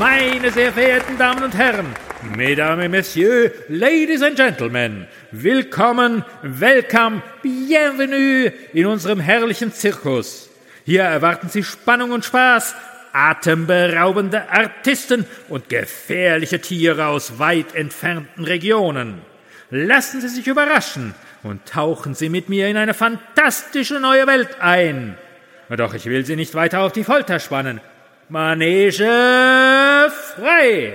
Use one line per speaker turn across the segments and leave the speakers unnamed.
Meine sehr verehrten Damen und Herren, Mesdames et Messieurs, Ladies and Gentlemen, willkommen, welcome, bienvenue in unserem herrlichen Zirkus. Hier erwarten Sie Spannung und Spaß, atemberaubende Artisten und gefährliche Tiere aus weit entfernten Regionen. Lassen Sie sich überraschen und tauchen Sie mit mir in eine fantastische neue Welt ein. Doch ich will Sie nicht weiter auf die Folter spannen. Manege frei!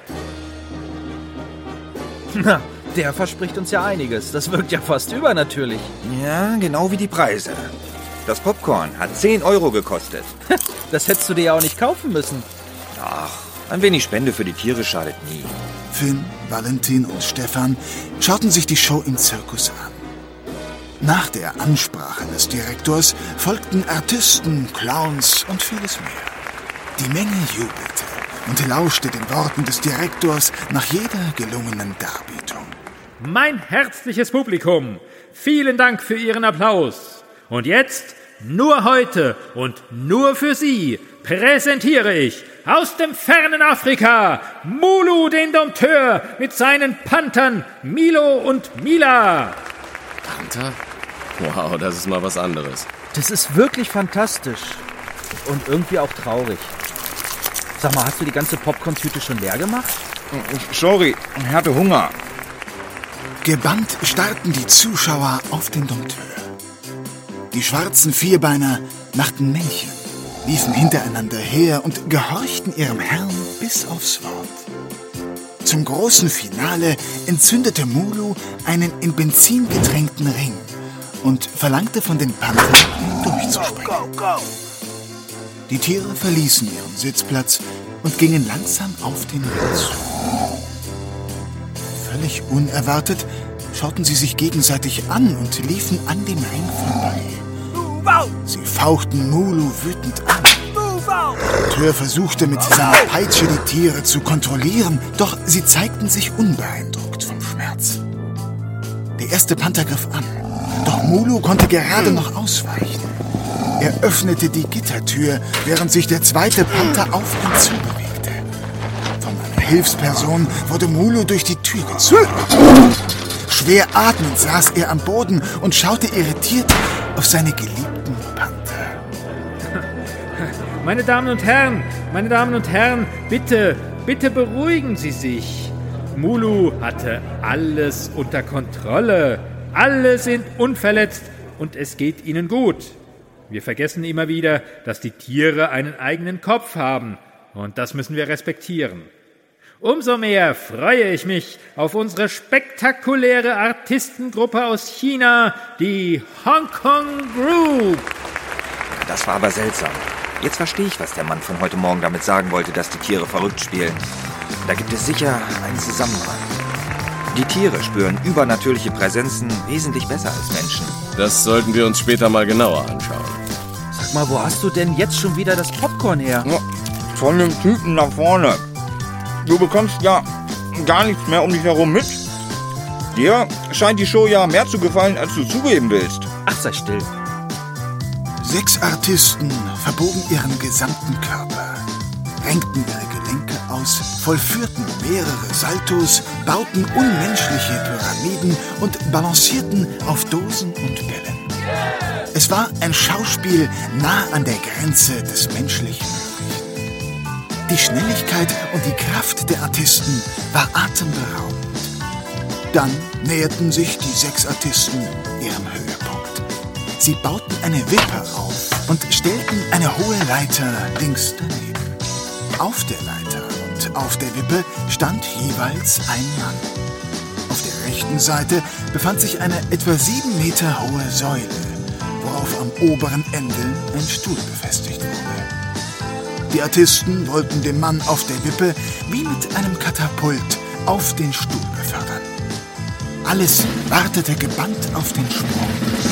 Na, der verspricht uns ja einiges. Das wirkt ja fast übernatürlich.
Ja, genau wie die Preise. Das Popcorn hat 10 Euro gekostet.
Das hättest du dir ja auch nicht kaufen müssen.
Ach, ein wenig Spende für die Tiere schadet nie.
Finn, Valentin und Stefan schauten sich die Show im Zirkus an. Nach der Ansprache des Direktors folgten Artisten, Clowns und vieles mehr. Die Menge jubelte und lauschte den Worten des Direktors nach jeder gelungenen Darbietung.
Mein herzliches Publikum, vielen Dank für Ihren Applaus. Und jetzt, nur heute und nur für Sie, präsentiere ich aus dem fernen Afrika Mulu den Dompteur mit seinen Panthern Milo und Mila.
Panther? Wow, das ist mal was anderes.
Das ist wirklich fantastisch. Und irgendwie auch traurig. Sag mal, hast du die ganze Popcorn-Tüte schon leer gemacht?
Sorry, ich hatte Hunger.
Gebannt starrten die Zuschauer auf den Dompteur. Die schwarzen Vierbeiner machten Männchen, liefen hintereinander her und gehorchten ihrem Herrn bis aufs Wort. Zum großen Finale entzündete Mulu einen in Benzin getränkten Ring und verlangte von den Panthern, durchzuspringen. Die Tiere verließen ihren Sitzplatz und gingen langsam auf den Ring zu. Völlig unerwartet schauten sie sich gegenseitig an und liefen an dem Ring vorbei. Sie fauchten Mulu wütend an. Der Dompteur versuchte mit seiner Peitsche die Tiere zu kontrollieren, doch sie zeigten sich unbeeindruckt vom Schmerz. Der erste Panther griff an, doch Mulu konnte gerade noch ausweichen. Er öffnete die Gittertür, während sich der zweite Panther auf ihn zubewegte. Von einer Hilfsperson wurde Mulu durch die Tür gezogen. Schwer atmend saß er am Boden und schaute irritiert auf seine geliebten Panther.
Meine Damen und Herren, bitte beruhigen Sie sich. Mulu hatte alles unter Kontrolle. Alle sind unverletzt und es geht ihnen gut. Wir vergessen immer wieder, dass die Tiere einen eigenen Kopf haben und das müssen wir respektieren. Umso mehr freue ich mich auf unsere spektakuläre Artistengruppe aus China, die Hong Kong Group.
Das war aber seltsam. Jetzt verstehe ich, was der Mann von heute Morgen damit sagen wollte, dass die Tiere verrückt spielen. Da gibt es sicher einen Zusammenhang. Die Tiere spüren übernatürliche Präsenzen wesentlich besser als Menschen.
Das sollten wir uns später mal genauer anschauen.
Sag mal, wo hast du denn jetzt schon wieder das Popcorn her?
Ja, von dem Typen da vorne. Du bekommst ja gar nichts mehr um dich herum mit. Dir scheint die Show ja mehr zu gefallen, als du zugeben willst.
Ach, sei still.
6 Artisten verbogen ihren gesamten Körper, renkten ihre Gelenke aus, vollführten mehrere Saltos, bauten unmenschliche Pyramiden und balancierten auf Dosen und Bällen. Es war ein Schauspiel nah an der Grenze des menschlichen Möglichen. Die Schnelligkeit und die Kraft der Artisten war atemberaubend. Dann näherten sich die 6 Artisten ihrem Höhepunkt. Sie bauten eine Wippe auf und stellten eine hohe Leiter links daneben. Auf der Leiter und auf der Wippe stand jeweils ein Mann. Auf der rechten Seite befand sich eine etwa 7 Meter hohe Säule, worauf am oberen Ende ein Stuhl befestigt wurde. Die Artisten wollten den Mann auf der Wippe wie mit einem Katapult auf den Stuhl befördern. Alles wartete gebannt auf den Sprung.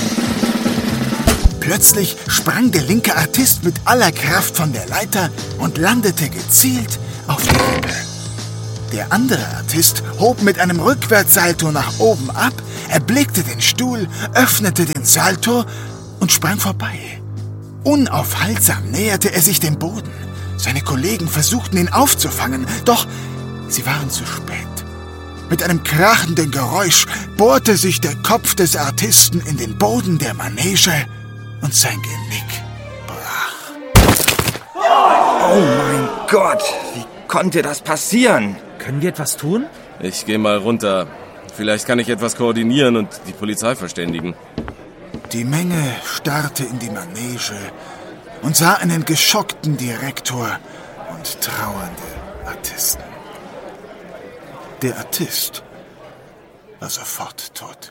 Plötzlich sprang der linke Artist mit aller Kraft von der Leiter und landete gezielt auf die Wippe. Der andere Artist hob mit einem Rückwärtssalto nach oben ab, erblickte den Stuhl, öffnete den Salto und sprang vorbei. Unaufhaltsam näherte er sich dem Boden. Seine Kollegen versuchten, ihn aufzufangen, doch sie waren zu spät. Mit einem krachenden Geräusch bohrte sich der Kopf des Artisten in den Boden der Manege und sein Genick brach.
Oh mein Gott, wie konnte das passieren?
Können wir etwas tun?
Ich gehe mal runter. Vielleicht kann ich etwas koordinieren und die Polizei verständigen.
Die Menge starrte in die Manege und sah einen geschockten Direktor und trauernde Artisten. Der Artist war sofort tot.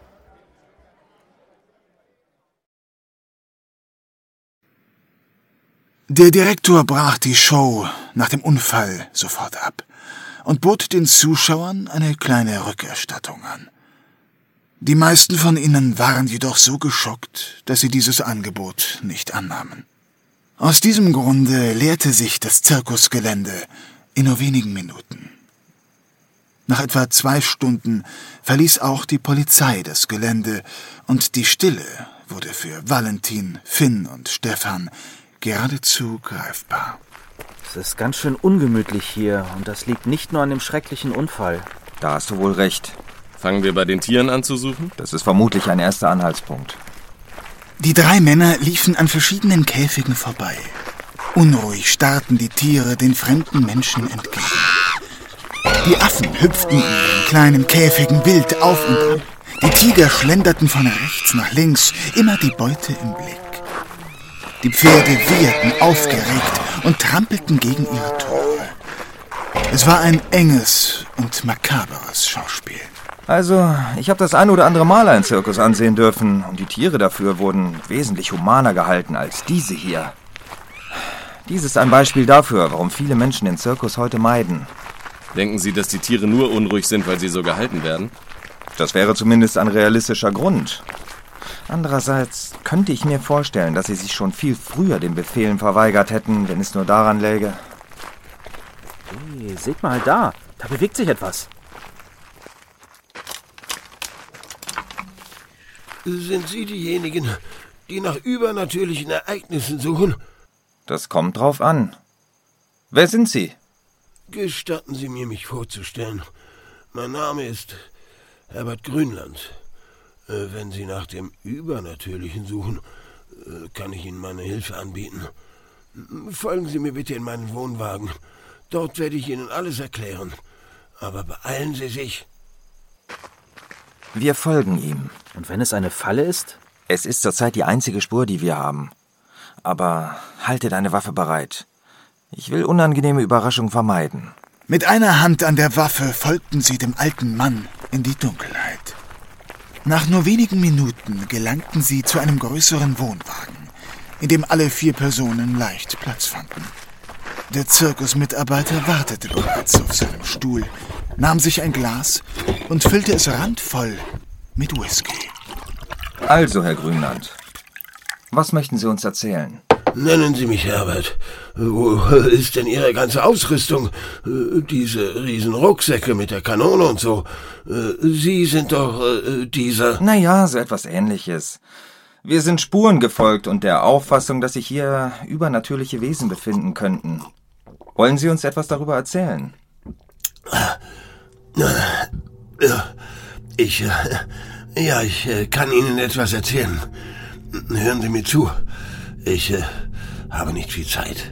Der Direktor brach die Show nach dem Unfall sofort ab und bot den Zuschauern eine kleine Rückerstattung an. Die meisten von ihnen waren jedoch so geschockt, dass sie dieses Angebot nicht annahmen. Aus diesem Grunde leerte sich das Zirkusgelände in nur wenigen Minuten. Nach etwa 2 Stunden verließ auch die Polizei das Gelände und die Stille wurde für Valentin, Finn und Stefan geradezu greifbar.
Es ist ganz schön ungemütlich hier und das liegt nicht nur an dem schrecklichen Unfall.
Da hast du wohl recht.
Fangen wir bei den Tieren an zu suchen?
Das ist vermutlich ein erster Anhaltspunkt.
Die 3 Männer liefen an verschiedenen Käfigen vorbei. Unruhig starrten die Tiere den fremden Menschen entgegen. Die Affen hüpften in den kleinen Käfigen wild auf und ab. Die Tiger schlenderten von rechts nach links, immer die Beute im Blick. Die Pferde wieherten aufgeregt und trampelten gegen ihre Tore. Es war ein enges und makaberes Schauspiel.
Also, ich habe das ein oder andere Mal einen Zirkus ansehen dürfen und die Tiere dafür wurden wesentlich humaner gehalten als diese hier. Dies ist ein Beispiel dafür, warum viele Menschen den Zirkus heute meiden.
Denken Sie, dass die Tiere nur unruhig sind, weil sie so gehalten werden?
Das wäre zumindest ein realistischer Grund. Andererseits könnte ich mir vorstellen, dass sie sich schon viel früher den Befehlen verweigert hätten, wenn es nur daran läge.
Hey, seht mal da bewegt sich etwas.
Sind Sie diejenigen, die nach übernatürlichen Ereignissen suchen?
Das kommt drauf an. Wer sind Sie?
Gestatten Sie mir, mich vorzustellen. Mein Name ist Herbert Grünland. Wenn Sie nach dem Übernatürlichen suchen, kann ich Ihnen meine Hilfe anbieten. Folgen Sie mir bitte in meinen Wohnwagen. Dort werde ich Ihnen alles erklären. Aber beeilen Sie sich.
Wir folgen ihm.
Und wenn es eine Falle ist?
Es ist zurzeit die einzige Spur, die wir haben. Aber halte deine Waffe bereit. Ich will unangenehme Überraschungen vermeiden.
Mit einer Hand an der Waffe folgten sie dem alten Mann in die Dunkelheit. Nach nur wenigen Minuten gelangten sie zu einem größeren Wohnwagen, in dem alle 4 Personen leicht Platz fanden. Der Zirkusmitarbeiter wartete bereits auf seinem Stuhl, nahm sich ein Glas und füllte es randvoll mit Whisky.
Also, Herr Grünland, was möchten Sie uns erzählen?
Nennen Sie mich Herbert. Wo ist denn Ihre ganze Ausrüstung? Diese riesen Rucksäcke mit der Kanone und so. Sie sind doch dieser...
Naja, so etwas Ähnliches. Wir sind Spuren gefolgt und der Auffassung, dass sich hier übernatürliche Wesen befinden könnten. Wollen Sie uns etwas darüber erzählen?
Ich kann Ihnen etwas erzählen. Hören Sie mir zu. Ich habe nicht viel Zeit.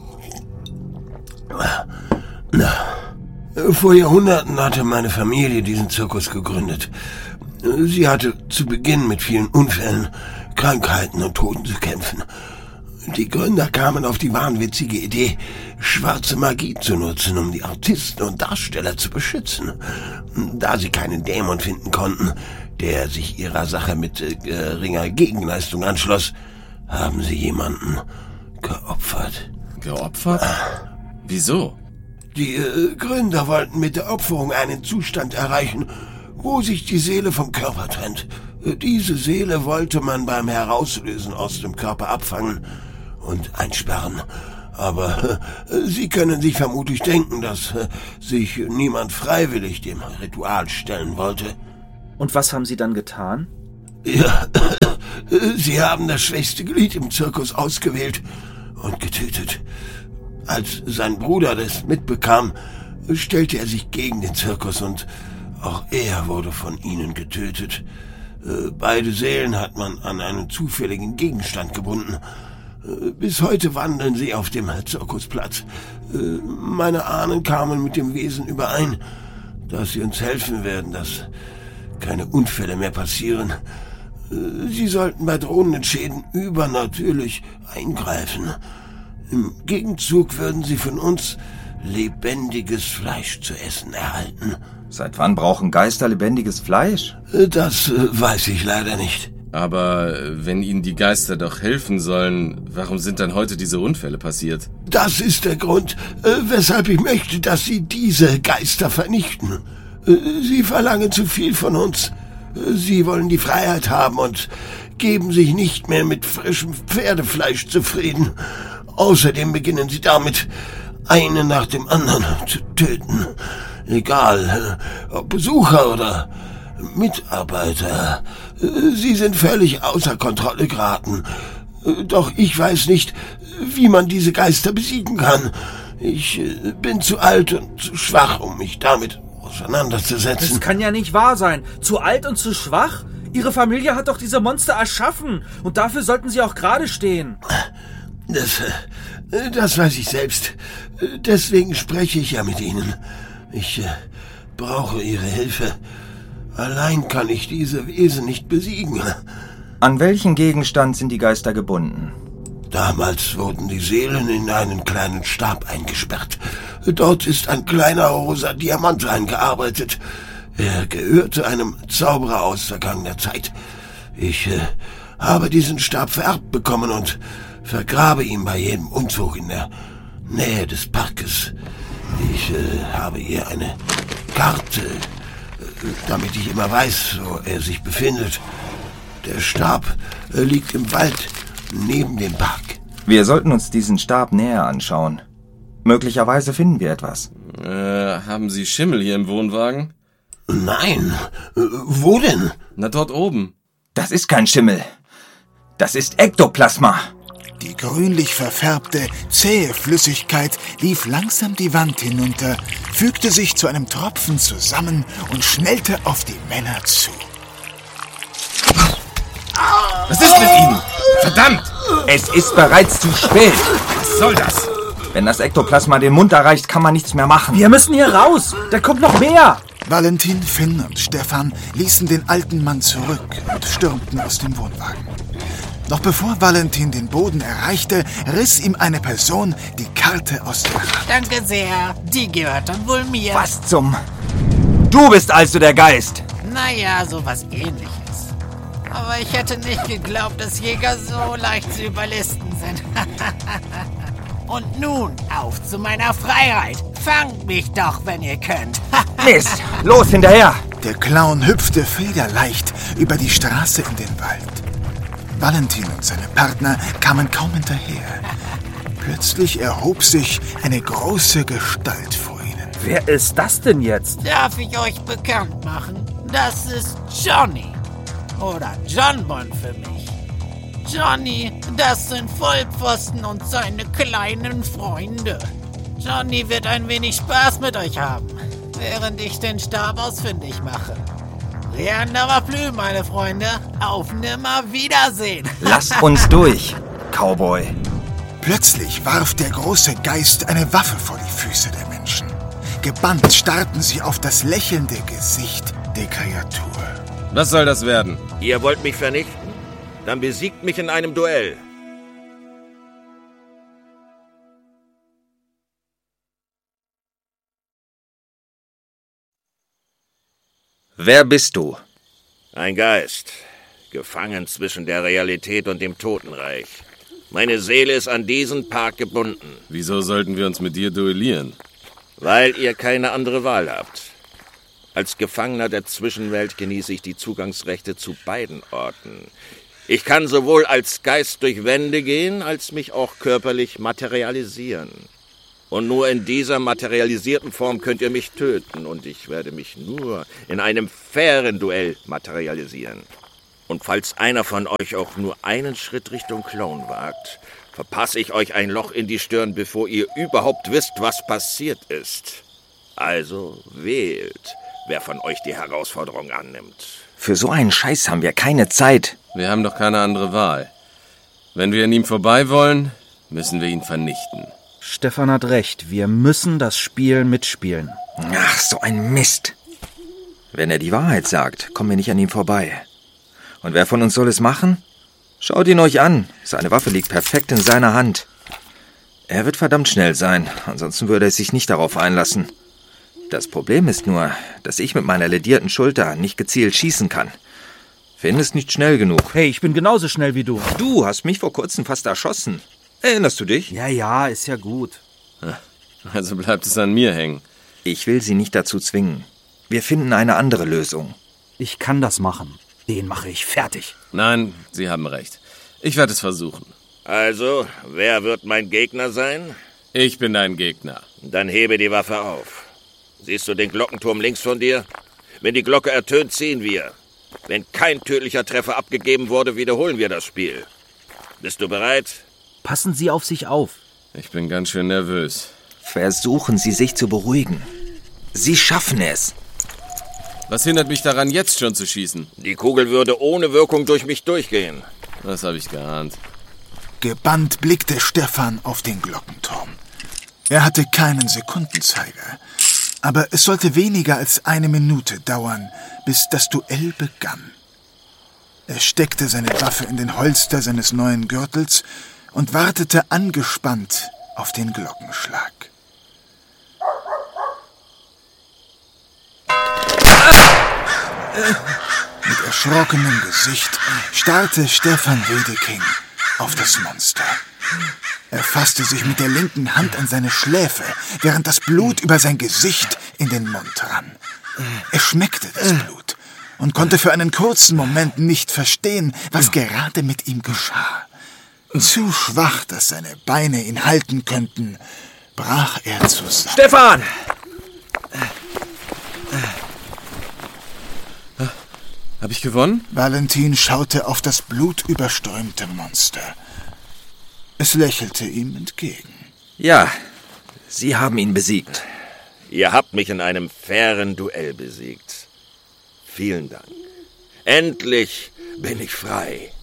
Vor Jahrhunderten hatte meine Familie diesen Zirkus gegründet. Sie hatte zu Beginn mit vielen Unfällen, Krankheiten und Toten zu kämpfen. Die Gründer kamen auf die wahnwitzige Idee, schwarze Magie zu nutzen, um die Artisten und Darsteller zu beschützen. Da sie keinen Dämon finden konnten, der sich ihrer Sache mit geringer Gegenleistung anschloss, haben sie jemanden geopfert.
Geopfert? Wieso?
Die Gründer wollten mit der Opferung einen Zustand erreichen, wo sich die Seele vom Körper trennt. Diese Seele wollte man beim Herauslösen aus dem Körper abfangen und einsperren. Aber Sie können sich vermutlich denken, dass sich niemand freiwillig dem Ritual stellen wollte.
Und was haben Sie dann getan?
Ja, Sie haben das schwächste Glied im Zirkus ausgewählt und getötet. Als sein Bruder das mitbekam, stellte er sich gegen den Zirkus und auch er wurde von ihnen getötet. Beide Seelen hat man an einen zufälligen Gegenstand gebunden. Bis heute wandeln sie auf dem Zirkusplatz. Meine Ahnen kamen mit dem Wesen überein, dass sie uns helfen werden, dass keine Unfälle mehr passieren. Sie sollten bei drohenden Schäden übernatürlich eingreifen. Im Gegenzug würden sie von uns lebendiges Fleisch zu essen erhalten.
Seit wann brauchen Geister lebendiges Fleisch?
Das weiß ich leider nicht.
Aber wenn ihnen die Geister doch helfen sollen, warum sind dann heute diese Unfälle passiert?
Das ist der Grund, weshalb ich möchte, dass Sie diese Geister vernichten. Sie verlangen zu viel von uns. Sie wollen die Freiheit haben und geben sich nicht mehr mit frischem Pferdefleisch zufrieden. Außerdem beginnen sie damit, einen nach dem anderen zu töten. Egal, ob Besucher oder Mitarbeiter. Sie sind völlig außer Kontrolle geraten. Doch ich weiß nicht, wie man diese Geister besiegen kann. Ich bin zu alt und zu schwach, um mich damit auseinanderzusetzen.
Das kann ja nicht wahr sein. Zu alt und zu schwach? Ihre Familie hat doch diese Monster erschaffen. Und dafür sollten sie auch gerade stehen.
Das weiß ich selbst. Deswegen spreche ich ja mit Ihnen. Ich brauche Ihre Hilfe. Allein kann ich diese Wesen nicht besiegen.
An welchen Gegenstand sind die Geister gebunden?
Damals wurden die Seelen in einen kleinen Stab eingesperrt. Dort ist ein kleiner rosa Diamant eingearbeitet. Er gehörte einem Zauberer aus vergangener Zeit. Ich habe diesen Stab vererbt bekommen und vergrabe ihn bei jedem Umzug in der Nähe des Parkes. Ich habe hier eine Karte, damit ich immer weiß, wo er sich befindet. Der Stab liegt im Wald neben dem Park.
Wir sollten uns diesen Stab näher anschauen. Möglicherweise finden wir etwas.
Haben Sie Schimmel hier im Wohnwagen?
Nein. Wo denn?
Na, dort oben.
Das ist kein Schimmel. Das ist Ektoplasma.
Die grünlich verfärbte, zähe Flüssigkeit lief langsam die Wand hinunter, fügte sich zu einem Tropfen zusammen und schnellte auf die Männer zu.
Was ist mit Ihnen? Verdammt!
Es ist bereits zu spät.
Was soll das?
Wenn das Ektoplasma den Mund erreicht, kann man nichts mehr machen.
Wir müssen hier raus. Da kommt noch mehr.
Valentin, Finn und Stefan ließen den alten Mann zurück und stürmten aus dem Wohnwagen. Doch bevor Valentin den Boden erreichte, riss ihm eine Person die Karte aus der Hand.
Danke sehr. Die gehört dann wohl mir.
Was zum... Du bist also der Geist.
Naja, sowas Ähnliches. Aber ich hätte nicht geglaubt, dass Jäger so leicht zu überlisten sind. Und nun, auf zu meiner Freiheit. Fangt mich doch, wenn ihr könnt.
Mist, los hinterher.
Der Clown hüpfte federleicht über die Straße in den Wald. Valentin und seine Partner kamen kaum hinterher. Plötzlich erhob sich eine große Gestalt vor ihnen.
Wer ist das denn jetzt?
Darf ich euch bekannt machen? Das ist Johnny. Oder John Bon für mich. Johnny, das sind Vollpfosten und seine kleinen Freunde. Johnny wird ein wenig Spaß mit euch haben, während ich den Stab ausfindig mache. Rien ne va plus, meine Freunde. Auf Nimmerwiedersehen.
Lass uns durch, Cowboy.
Plötzlich warf der große Geist eine Waffe vor die Füße der Menschen. Gebannt starrten sie auf das lächelnde Gesicht der Kreatur.
Was soll das werden?
Ihr wollt mich vernichten? Dann besiegt mich in einem Duell.
Wer bist du?
Ein Geist, gefangen zwischen der Realität und dem Totenreich. Meine Seele ist an diesen Park gebunden.
Wieso sollten wir uns mit dir duellieren?
Weil ihr keine andere Wahl habt. Als Gefangener der Zwischenwelt genieße ich die Zugangsrechte zu beiden Orten. Ich kann sowohl als Geist durch Wände gehen, als mich auch körperlich materialisieren. Und nur in dieser materialisierten Form könnt ihr mich töten. Und ich werde mich nur in einem fairen Duell materialisieren. Und falls einer von euch auch nur einen Schritt Richtung Clown wagt, verpasse ich euch ein Loch in die Stirn, bevor ihr überhaupt wisst, was passiert ist. Also wählt, wer von euch die Herausforderung annimmt.
Für so einen Scheiß haben wir keine Zeit.
Wir haben doch keine andere Wahl. Wenn wir an ihm vorbei wollen, müssen wir ihn vernichten.
Stefan hat recht, wir müssen das Spiel mitspielen.
Ach, so ein Mist. Wenn er die Wahrheit sagt, kommen wir nicht an ihm vorbei. Und wer von uns soll es machen? Schaut ihn euch an. Seine Waffe liegt perfekt in seiner Hand. Er wird verdammt schnell sein, ansonsten würde er sich nicht darauf einlassen. Das Problem ist nur, dass ich mit meiner ledierten Schulter nicht gezielt schießen kann. Finn ist nicht schnell genug.
Hey, ich bin genauso schnell wie du.
Du hast mich vor kurzem fast erschossen. Erinnerst du dich?
Ja, ist ja gut.
Also bleibt es an mir hängen.
Ich will sie nicht dazu zwingen. Wir finden eine andere Lösung.
Ich kann das machen. Den mache ich fertig.
Nein, Sie haben recht. Ich werde es versuchen.
Also, wer wird mein Gegner sein?
Ich bin dein Gegner.
Dann hebe die Waffe auf. Siehst du den Glockenturm links von dir? Wenn die Glocke ertönt, ziehen wir. Wenn kein tödlicher Treffer abgegeben wurde, wiederholen wir das Spiel. Bist du bereit?
Passen Sie auf sich auf.
Ich bin ganz schön nervös.
Versuchen Sie sich zu beruhigen. Sie schaffen es.
Was hindert mich daran, jetzt schon zu schießen?
Die Kugel würde ohne Wirkung durch mich durchgehen.
Das habe ich geahnt.
Gebannt blickte Stefan auf den Glockenturm. Er hatte keinen Sekundenzeiger. Aber es sollte weniger als 1 Minute dauern, bis das Duell begann. Er steckte seine Waffe in den Holster seines neuen Gürtels und wartete angespannt auf den Glockenschlag. Mit erschrockenem Gesicht starrte Stefan Wedeking auf das Monster. Er fasste sich mit der linken Hand an seine Schläfe, während das Blut über sein Gesicht in den Mund rann. Er schmeckte das Blut und konnte für einen kurzen Moment nicht verstehen, was gerade mit ihm geschah. Zu schwach, dass seine Beine ihn halten könnten, brach er zusammen.
Stefan!
Habe ich gewonnen?
Valentin schaute auf das blutüberströmte Monster. Es lächelte ihm entgegen.
Ja, Sie haben ihn besiegt.
Ihr habt mich in einem fairen Duell besiegt. Vielen Dank. Endlich bin ich frei.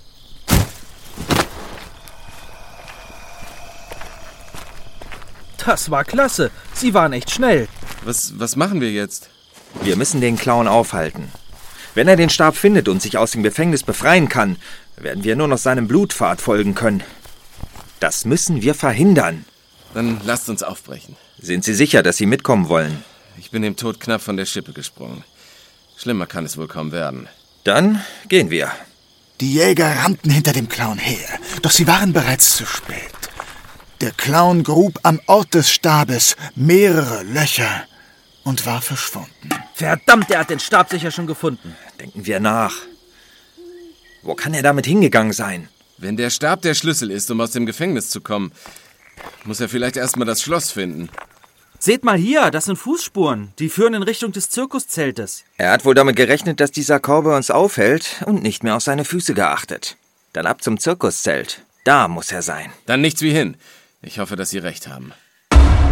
Das war klasse. Sie waren echt schnell.
Was machen wir jetzt?
Wir müssen den Clown aufhalten. Wenn er den Stab findet und sich aus dem Gefängnis befreien kann, werden wir nur noch seinem Blutpfad folgen können. Das müssen wir verhindern.
Dann lasst uns aufbrechen.
Sind Sie sicher, dass Sie mitkommen wollen?
Ich bin dem Tod knapp von der Schippe gesprungen. Schlimmer kann es wohl kaum werden.
Dann gehen wir.
Die Jäger rannten hinter dem Clown her, doch sie waren bereits zu spät. Der Clown grub am Ort des Stabes mehrere Löcher und war verschwunden.
Verdammt, er hat den Stab sicher schon gefunden.
Denken wir nach. Wo kann er damit hingegangen sein?
Wenn der Stab der Schlüssel ist, um aus dem Gefängnis zu kommen, muss er vielleicht erstmal das Schloss finden.
Seht mal hier, das sind Fußspuren. Die führen in Richtung des Zirkuszeltes.
Er hat wohl damit gerechnet, dass dieser Cowboy uns aufhält und nicht mehr auf seine Füße geachtet. Dann ab zum Zirkuszelt. Da muss er sein.
Dann nichts wie hin. Ich hoffe, dass Sie recht haben.